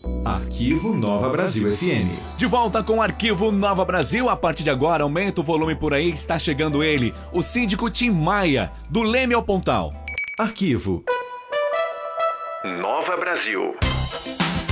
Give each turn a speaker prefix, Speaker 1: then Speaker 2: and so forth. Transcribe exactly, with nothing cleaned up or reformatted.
Speaker 1: Arquivo Nova Brasil F M.
Speaker 2: De volta com o Arquivo Nova Brasil. A partir de agora, aumenta o volume por aí, está chegando ele, o síndico Tim Maia, do Leme ao Pontal.
Speaker 1: Arquivo Nova Brasil.